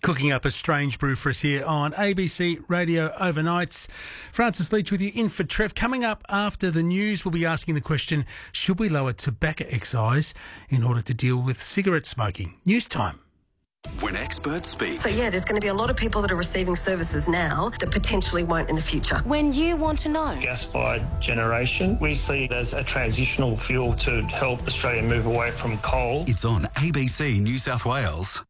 Cooking up a strange brew for us here on ABC Radio Overnights. Francis Leach with you in for Trev. Coming up after the news, we'll be asking the question, should we lower tobacco excise in order to deal with cigarette smoking? News time. When experts speak. So there's going to be a lot of people that are receiving services now that potentially won't in the future. When you want to know. Gas-fired generation, we see it as a transitional fuel to help Australia move away from coal. It's on ABC New South Wales.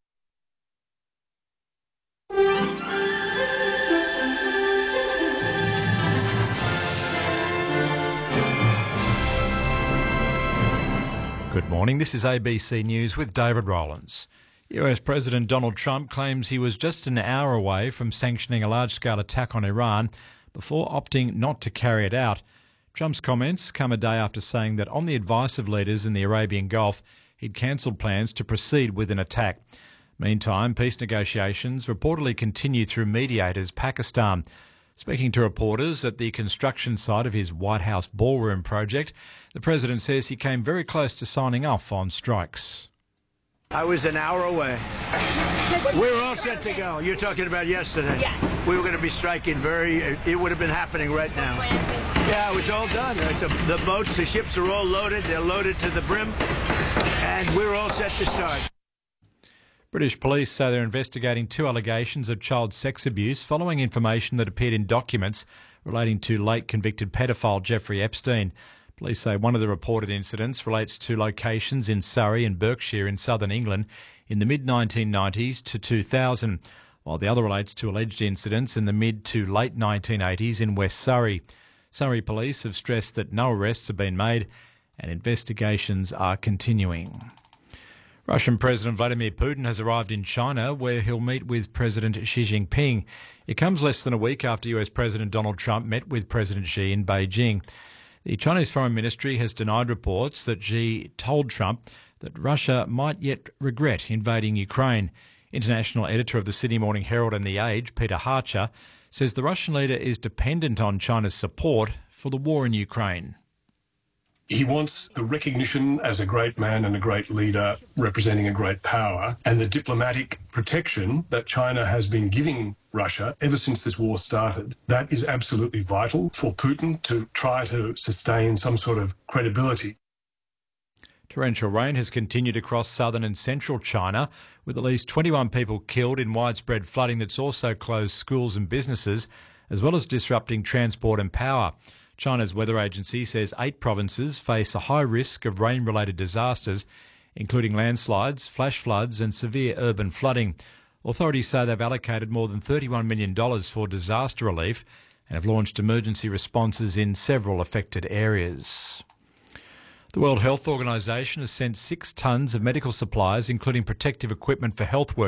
Good morning, this is ABC News with David Rowlands. US President Donald Trump claims he was just an hour away from sanctioning a large-scale attack on Iran before opting not to carry it out. Trump's comments come a day after saying that on the advice of leaders in the Arabian Gulf, he'd cancelled plans to proceed with an attack. Meantime, peace negotiations reportedly continue through mediators Pakistan. Speaking to reporters at the construction site of his White House ballroom project, the president says he came very close to signing off on strikes. I was an hour away. We were all set to go. You're talking about yesterday. Yes. We were going to be striking it would have been happening right now. Yeah, it was all done. The boats, the ships are all loaded. They're loaded to the brim. And we're all set to start. British police say they're investigating 2 allegations of child sex abuse following information that appeared in documents relating to late convicted pedophile Jeffrey Epstein. Police say one of the reported incidents relates to locations in Surrey and Berkshire in southern England in the mid-1990s to 2000, while the other relates to alleged incidents in the mid to late 1980s in West Surrey. Surrey police have stressed that no arrests have been made and investigations are continuing. Russian President Vladimir Putin has arrived in China, where he'll meet with President Xi Jinping. It comes less than a week after US President Donald Trump met with President Xi in Beijing. The Chinese Foreign Ministry has denied reports that Xi told Trump that Russia might yet regret invading Ukraine. International editor of the Sydney Morning Herald and The Age, Peter Harcher, says the Russian leader is dependent on China's support for the war in Ukraine. He wants the recognition as a great man and a great leader representing a great power, and the diplomatic protection that China has been giving Russia ever since this war started. That is absolutely vital for Putin to try to sustain some sort of credibility. Torrential rain has continued across southern and central China, with at least 21 people killed in widespread flooding that's also closed schools and businesses, as well as disrupting transport and power. China's weather agency says 8 provinces face a high risk of rain-related disasters, including landslides, flash floods and severe urban flooding. Authorities say they've allocated more than $31 million for disaster relief and have launched emergency responses in several affected areas. The World Health Organization has sent 6 tonnes of medical supplies, including protective equipment for health workers,